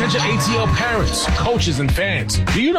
Georgia ATL parents, coaches, and fans. Do you know